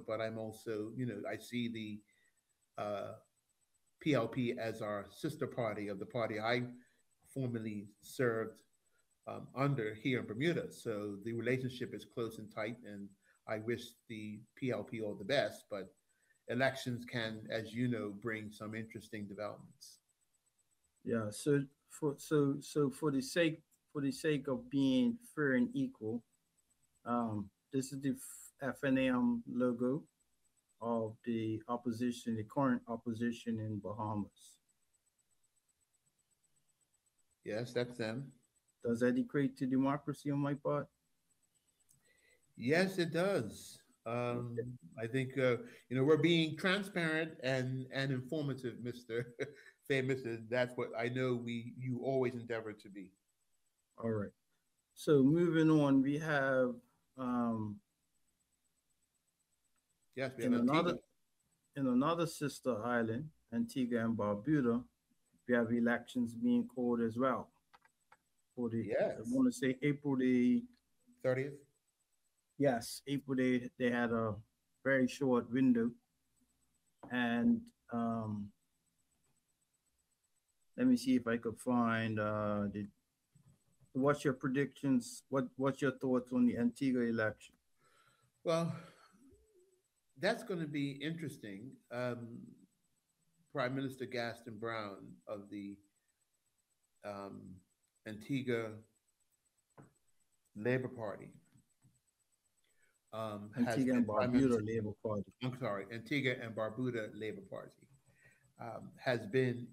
but I'm also, I see the PLP as our sister party of the party I formerly served under here in Bermuda. So the relationship is close and tight, and I wish the PLP all the best. But elections can, as you know, bring some interesting developments. Yeah. So for the sake of being fair and equal, this is the FNM logo of the opposition, the current opposition in Bahamas. Yes, that's them. Does that equate to democracy on my part? Yes, it does. I think we're being transparent and informative, Mister Famous. And that's what I know we you always endeavor to be. All right. So moving on, we have um, Yes, we have in Antigua. another sister island, Antigua and Barbuda, we have elections being called as well for the, I Yes, want to say April the, 30th. yes, April they had a very short window. And um, let me see if I could find what's your predictions? What's your thoughts on the Antigua election? Well, that's going to be interesting. Prime Minister Gaston Brown of the um, Antigua Labor Party has Antigua been and Prime Barbuda Minister. Labor Party. I'm sorry, Antigua and Barbuda Labor Party has been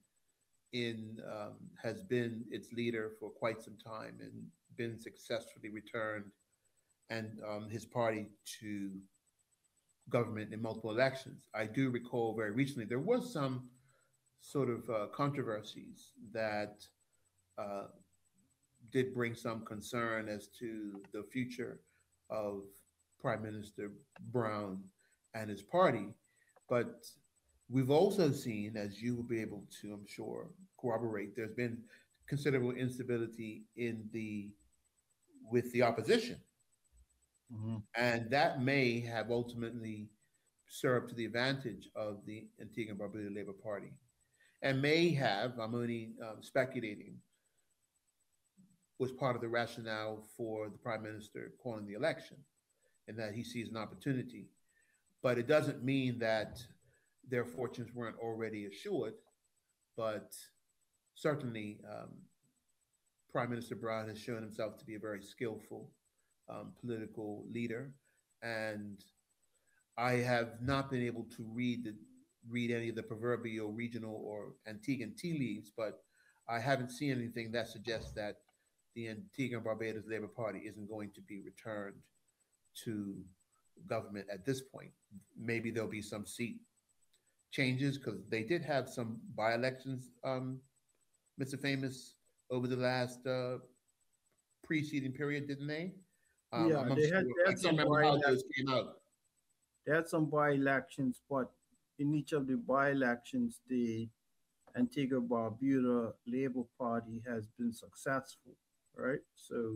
has been its leader for quite some time and been successfully returned and his party to government in multiple elections. I do recall very recently there was some sort of controversies that uh, did bring some concern as to the future of Prime Minister Brown and his party. But we've also seen, as you will be able to, I'm sure, corroborate, there's been considerable instability in the with the opposition, Mhm. and that may have ultimately served to the advantage of the Antigua and Barbuda Labor Party, and may have, I'm only speculating, was part of the rationale for the prime minister calling the election, and that he sees an opportunity. But it doesn't mean that their fortunes weren't already assured. But certainly, Prime Minister Brown has shown himself to be a very skillful political leader, and I have not been able to read any of the proverbial regional or Antiguan tea leaves, but I haven't seen anything that suggests that the Antigua and Barbados Labor Party isn't going to be returned to government at this point. Maybe there'll be some seat changes because they did have some by-elections, Mr. Famous, over the last preceding period, didn't they? Yeah, I'm unsure. they I had can't some remember how those came out. by elections, but in each of the by elections, the Antigua Barbuda Labor Party has been successful, right? So,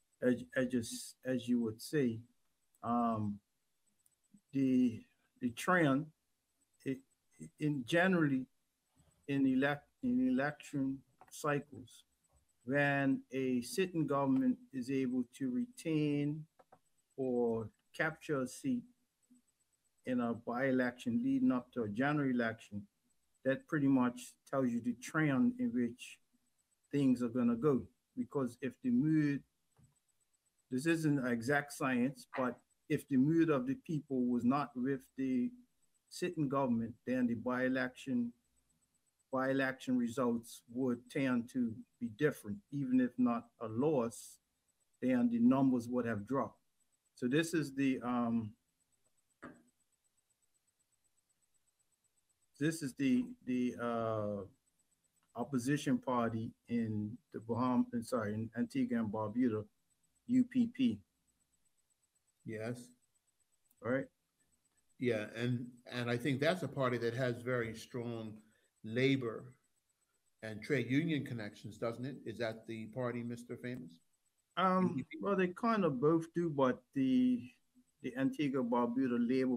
as you would say, um, the trend it, in generally in election cycles, when a sitting government is able to retain or capture a seat in a by-election leading up to a general election, that pretty much tells you the trend in which things are going to go. Because if the mood, this isn't exact science, but if the mood of the people was not with the sitting government, then the by-election results would tend to be different, even if not a loss, then the numbers would have dropped. So this is the opposition party in the Bahamas, sorry, in Antigua and Barbuda, UPP, Yes. right? Yeah, and I think that's a party that has very strong labor and trade union connections, doesn't it? Is that the party, Mr. Famous? UPP? Well, they kind of both do, but the Antigua Barbuda Labor